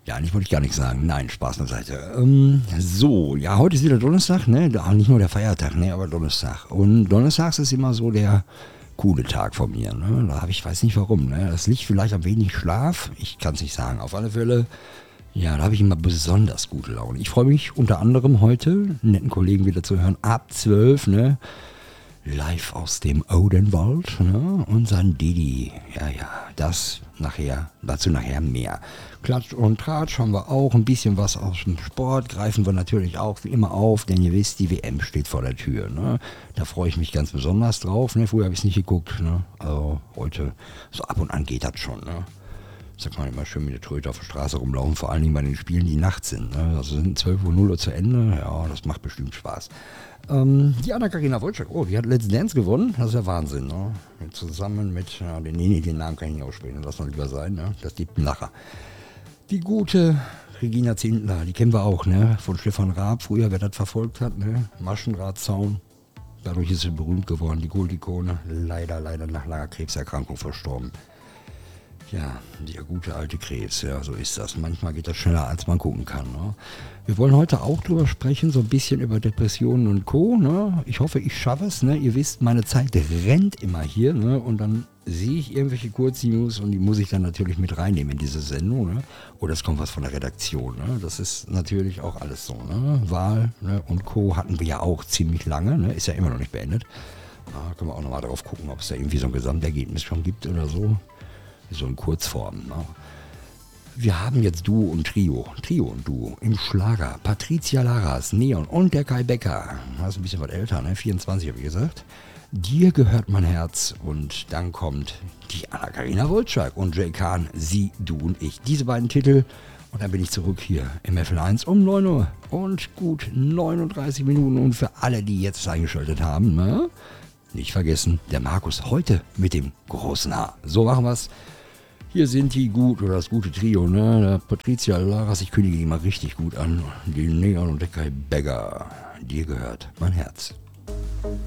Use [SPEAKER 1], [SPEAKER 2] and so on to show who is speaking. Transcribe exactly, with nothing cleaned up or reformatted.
[SPEAKER 1] Ja, eigentlich wollte ich gar nichts sagen. Nein, Spaß beiseite. Ähm, so, ja, heute ist wieder Donnerstag, ne? Auch nicht nur der Feiertag, ne, aber Donnerstag. Und Donnerstags ist immer so der coole Tag von mir, ne? Da habe ich, weiß nicht warum, ne? Das liegt vielleicht am wenig Schlaf. Ich kann es nicht sagen. Auf alle Fälle, ja, da habe ich immer besonders gute Laune. Ich freue mich unter anderem heute, einen netten Kollegen wieder zu hören, ab zwölf, ne? Live aus dem Odenwald, ne? Unseren Didi. Ja, ja, das nachher, dazu nachher mehr. Klatsch und Tratsch haben wir auch, ein bisschen was aus dem Sport, greifen wir natürlich auch wie immer auf, denn ihr wisst, die W M steht vor der Tür, ne? Da freue ich mich ganz besonders drauf, ne? Früher habe ich es nicht geguckt, ne? Also heute, so ab und an geht das schon, ne? Sagt man immer schön mit der Tröte auf der Straße rumlaufen, vor allen Dingen bei den Spielen, die nachts sind, ne? Also sind zwölf Uhr null zu Ende, ja, das macht bestimmt Spaß. Ähm, die Anna-Karina Wojcik, oh, die hat Let's Dance gewonnen, das ist ja Wahnsinn, ne? Zusammen mit, ja, den, nee, den Namen kann ich nicht aussprechen, lass mal lieber sein, ne? Das gibt einen Lacher. Die gute Regina Zindler, die kennen wir auch, ne? Von Stefan Raab, früher, wer das verfolgt hat, ne? Maschendrahtzaun, dadurch ist sie berühmt geworden, die Goldikone, leider, leider nach langer Krebserkrankung verstorben. Ja, der gute alte Krebs, ja, so ist das. Manchmal geht das schneller, als man gucken kann. Ne? Wir wollen heute auch drüber sprechen, so ein bisschen über Depressionen und Co. Ne? Ich hoffe, ich schaffe es. Ne? Ihr wisst, meine Zeit rennt immer hier. Ne? Und dann sehe ich irgendwelche Kurznews und die muss ich dann natürlich mit reinnehmen in diese Sendung. Ne? Oder es kommt was von der Redaktion. Ne? Das ist natürlich auch alles so. Ne? Wahl, ne? Und Co. hatten wir ja auch ziemlich lange. Ne? Ist ja immer noch nicht beendet. Da können wir auch nochmal drauf gucken, ob es da irgendwie so ein Gesamtergebnis schon gibt oder so. So in Kurzform. Ne? Wir haben jetzt Duo und Trio. Trio und Duo im Schlager. Patricia Laras, Neon und der Kai Becker. Das ist ein bisschen was älter, ne? vierundzwanzig habe ich gesagt. Dir gehört mein Herz. Und dann kommt die Anna-Karina Wojcik und Jay Kahn. Sie, du und ich. Diese beiden Titel. Und dann bin ich zurück hier im F L eins um neun Uhr und gut neununddreißig Minuten. Und für alle, die jetzt eingeschaltet haben, ne? Nicht vergessen, der Markus heute mit dem großen Haar. So machen wir's. Hier sind die gut, oder das gute Trio, ne? Der Patricia Laras, ich kündige die mal richtig gut an. Die Neon und der Kai Becker. Dir gehört mein Herz.